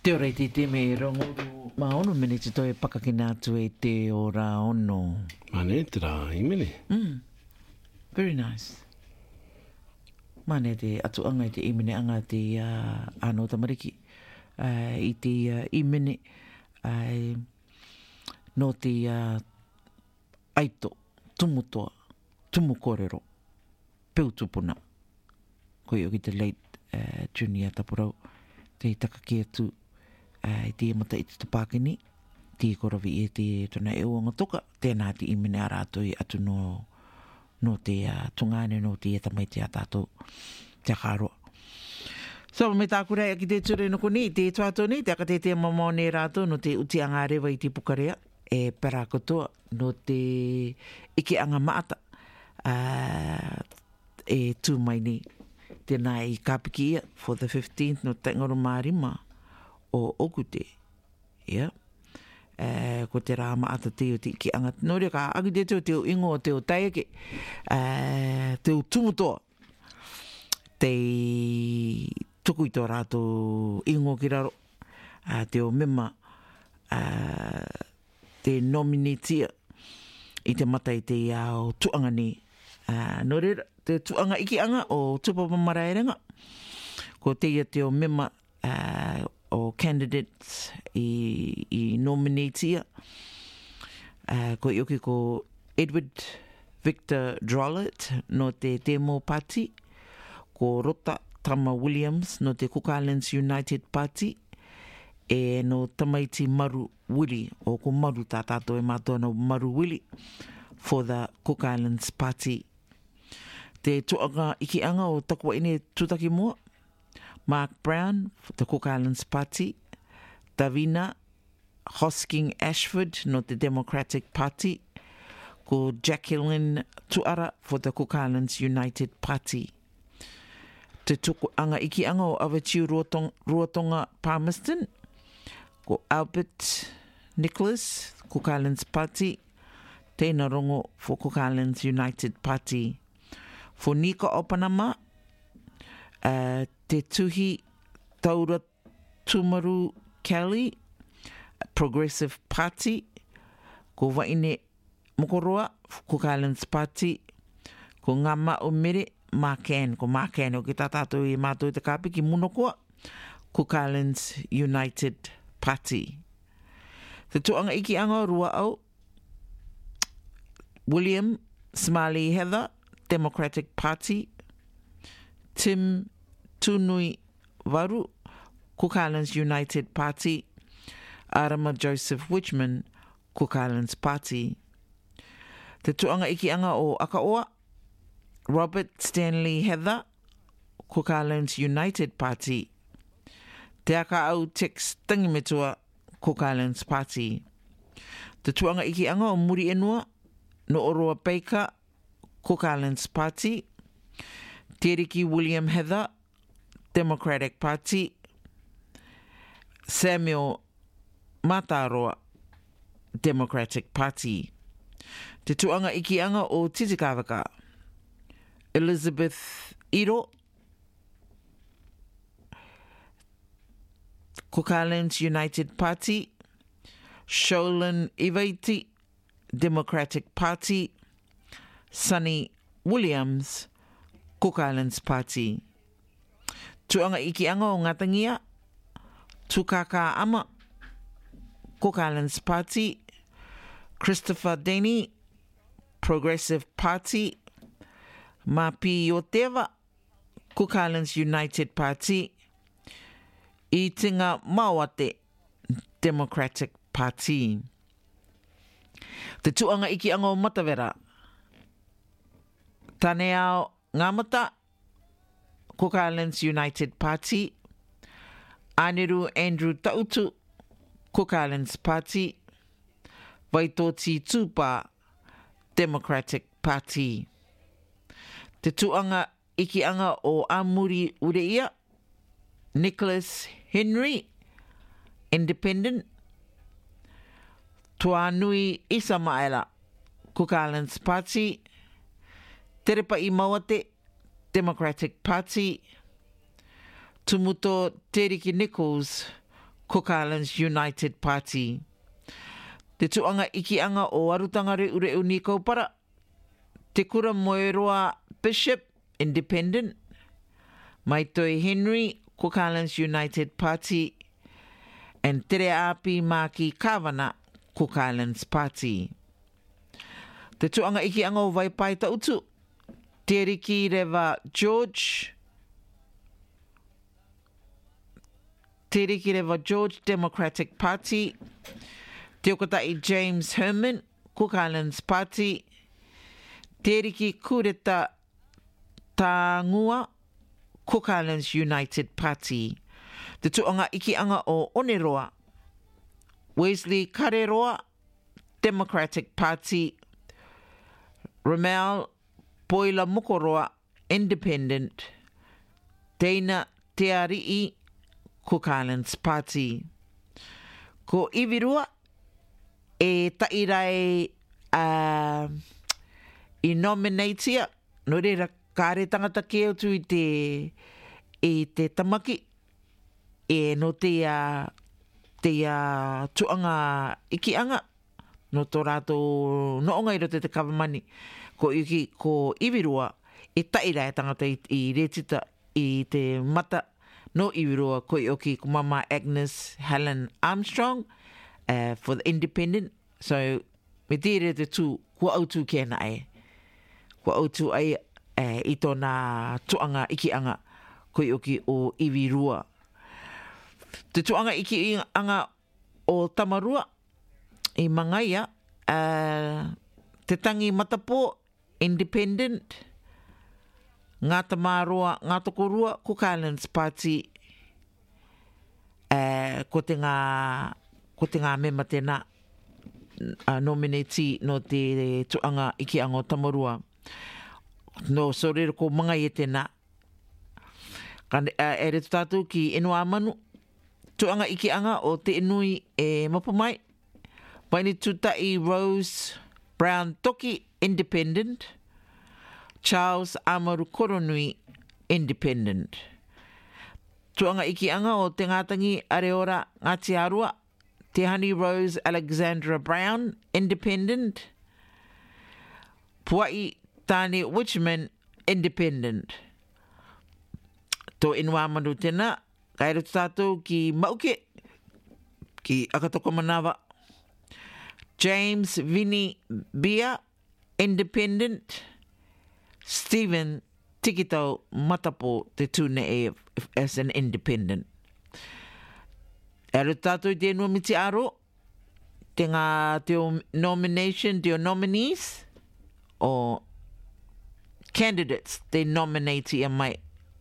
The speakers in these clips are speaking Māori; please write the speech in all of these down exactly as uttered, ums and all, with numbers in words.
Te ora i te te me rongoru maono mene te toi pakakina atu e te ora ono. Mane, te rā imene. Mm. Very nice. Mane te atu anga i te imene anga te uh, ano tamariki. Uh, I te uh, imene uh, no te uh, aito, tumutoa, tumukorero, peutupuna. Koe o ki te late uh, junior tapurau. Te takaki atu uh, i te mata i te tapakini. Te korawi i te tona e uanga toka. Tēnā te imene a rātou i atu no, no te uh, tungane, no te etamai te a tātou te akaroa. So, me tā kurea ki te ture no koni, te tuato ni, te aka te te mamau ne rātou, no te uti anga rewa i te pukarea, e pera kotoa, no te ike anga maata, uh, e tū mai ni, tēnā i kāpiki ia, for the fifteenth, no te ngoro mārima, o Okute, yeah. Uh, ko te rā maata te o te ike anga, no rea ka aki te teo, te o ingo, te o taiake, uh, te o tumutoa, te tuku i tō rātou ingo ki raro, uh, te o mema, uh, te nominatia i te mata i te ao tuanga ni. Uh, no reira, te tuanga iki anga o tupapa maraerenga, ko te ia te o mema uh, o candidates i, i nominatia, uh, ko ioki ko Edward Victor Drollett no te Demo Party, ko Rota Tama Williams no te Cook Islands United Party, e no Tamaiti Maru Willie, o ko Maru tā tātou e mātua no Maru Willie, for the Cook Islands Party. Te tuanga iki anga o takua ine tutaki mua, Mark Brown, for the Cook Islands Party, Davina Hosking Ashford no te Democratic Party, ko Jacqueline Tuara for the Cook Islands United Party. Te tuku anga iki anga o Awatiu Ruatong, Ruatonga Palmerston, ko Albert Nicholas, Cook Islands Party, Tēnā rongo for Cook Islands United Party. For Nika Opanama, uh, Te Tuhi Taura Tumaru Kelly, Progressive Party, ko Waine Mokoroa, Cook Islands Party, ko Ngama Umere, Marken, ko Marken, o ki tā tātou i mātou te kāpiki munokoa, Cook Islands United Party. Te tuanga iki anga rua au, William Smiley Heather, Democratic Party, Tim Tunui Waru, Cook Islands United Party, Arama Joseph Widgman, Cook Islands Party. Te tuanga iki anga o Akaoa, Robert Stanley Heather, Cook Islands United Party. Te aka au Tex Tangimetua, Cook Islands Party. Te tuanga iki anga o Muri Enua, no Oroa Baker, Cook Islands Party. Te Riki William Heather, Democratic Party. Samuel Mataroa, Democratic Party. Te tuanga iki anga o Titikavaka, Elizabeth Iro, Cook Islands United Party. Sholin Ivaiti, Democratic Party. Sonny Williams, Cook Islands Party. Tuanga iki anga o Ngatangia, Tukaka Ama, Cook Islands Party. Christopher Denny, Progressive Party. Mapi Yoteva, Cook Islands United Party. I Tinga Mawate, Democratic Party. Te tuanga iki anga o Matavera, Taneao Ngamata, Cook Islands United Party. Aniru Andrew Tautu, Cook Islands Party. Waitoti Tupa, Democratic Party. Te tuanga iki anga o Amuri Ureia, Nicholas Henry, Independent. Tuanui Isamaela, Cook Islands Party. Terepa i Mawate, Democratic Party. Tumuto Teriki Nichols, Cook Islands United Party. Te tuanga ikianga o arutanga reu reu ni kaupara. Te kura moeroa Bishop, Independent. Maitoi Henry, Cook Islands United Party. And Tere Api Maki Kawana, Cook Islands Party. Te tuanga ikianga o Vaipai Tautu. Te riki rewa George. Te riki rewa George, Democratic Party. Te okatai James Herman, Cook Islands Party. Te riki Kureta Tangua, Cook Islands United Party. Te tuanga ikianga o Oneroa. Wesley Kareroa, Democratic Party. Ramel Poila Mokoroa, Independent. Dana Tearii, Cook Islands Party. Ko Ivirua, e tairai uh, i nominatia, no reira kāre tangata ke tu i te, i te tamaki, e no te, uh, te uh, tuanga ikianga, no tō rātou noonga i rote te kawamani, ko iki, ko Ivirua, e tairai tangata i, i retita i te mata, no Ivirua, ko i oki ko mama Agnes Helen Armstrong, uh, for the Independent. So, me tere te tū, kua autu kēna ai. Kua autu ai uh, i tōna tuanga ikianga, ko i oki o Ivirua. Te tuanga ikianga o Tamarua, i Mangaia, uh, te tangi matapo, Independent, ngā tamaroa, ngā tokorua, Cook Islands Party, uh, ko te ngā, ko te ngā mema tēnā, uh, nominati no te tuanga ikianga o Tamarua. No, so rero ko mga i tēnā. Kande, uh, e re tātou ki Enua Manu, tuanga ikianga o te inui e mapamai, Paini tutai Rose Brown Toki, Independent. Charles Amaru Koronui, Independent. Tuanga ikianga o te ngātangi Areora Ngāti Arua, te Honey Rose Alexandra Brown, Independent. Puai Tani Witchman, Independent. Tō inua manu tēnā, kai roto tātou ki Mauke, ki Akatoko Manawa. James Vinnie Bia, Independent. Stephen Tikito Matapo te tūne e as an Independent. E roto tātou te enua miti aro, te ngā te nomination, te nominees, o candidates, te nominati a mai.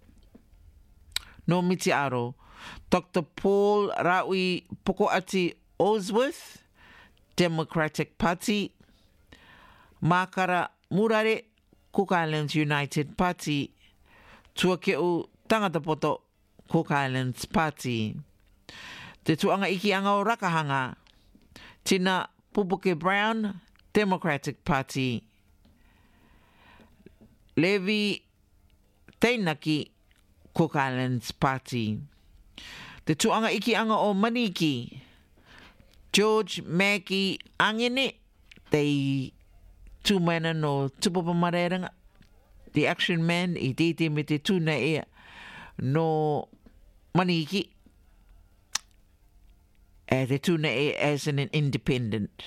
No miti aro, Doctor Paul Raui Pokoati Osworth, Democratic Party. Makara Murare, Cook Islands United Party. Tuakeu Tangata Poto, Cook Islands Party. Te tuanga ikianga o Rakahanga, Tina Pupuke Brown, Democratic Party. Levi Teinaki, Cook Islands Party. Te tuanga ikianga o Maniki, George Mackey Angene, te tūmana no tupapa mareranga, the action man, i tete me te tūna ea no Maniki, e te tūna ea as an independent.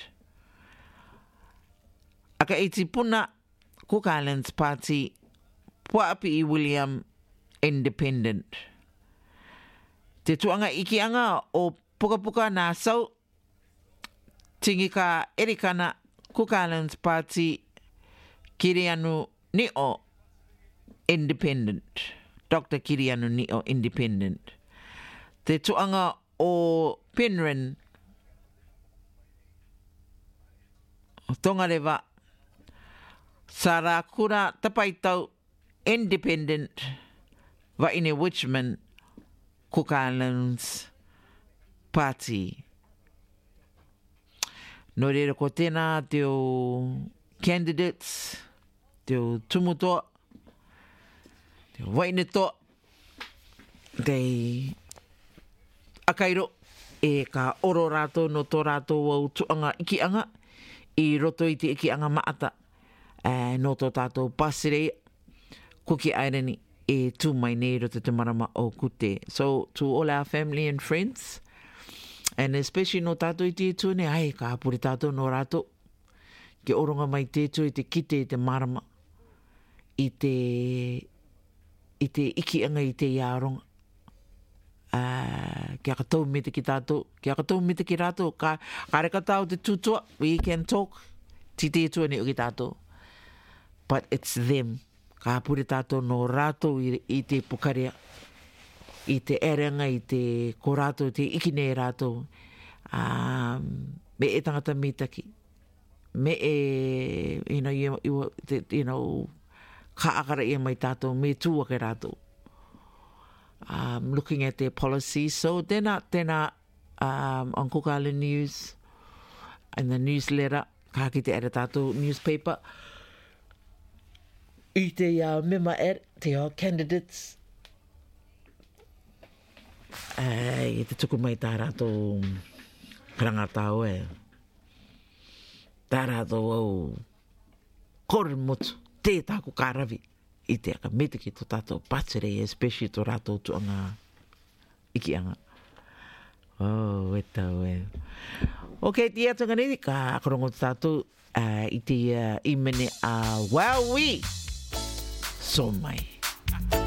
Aka iti puna Cook Islands Party, Puapi i William, Independent. Te tuanga ikianga o puka puka nā sau, Tingika Erikana, Cook Islands Party, Kirianu Ni'o, Independent. Doctor Kirianu Ni'o, Independent. Te tuanga o Penryn, Tongarewa, Sarakura Tapaitau, Independent. Vaine Witchman, Cook Islands Party. No reira ko tēnā te o candidates, te o tumutoa, te o waine toa, te akairo e ka oro rātou no tō rātou au tuanga ikianga i roto i te ikianga maata uh, no tō tātou pasirei kuki airani e tū mai nei roto te marama o kute. So to all our family and friends, and especially no tātou i te tūne, ai ka apuri tātou no rātou ke oronga mai te tū i te kite i te marama i te i te ikianga i te iaronga. Uh, kia katau me te ki tātou, kia katau me te ki rātou, ka, ka reka tāu te tūtua, we can talk, ti te tua ni o ki tātou. But it's them, ka apure tātou no rātou i, i te pukaria, i te erenga, i te ko rātou, te ikine rātou, um, me e tangata mitaki, me e, you know, you, you, you know, ka akara ia mai tātou, me tūa ke rātou. Um, looking at their policies. So tēnā, tēnā um, on Cook Island News and the newsletter, ka ki te ara tātou newspaper, i te uh, mema er, te uh, candidates, uh, i te tuku mai tā rātou karangatau e. Tā rātou au kore motu, te tāku kārawi. I te aka mete ki tō tātou patere, especially tō rātou tuanga ikianga. Oh, e tau e. Ok, ti atunga nini, ka akarongo tō tātou uh, i te uh, imene a uh, wawi. So mai.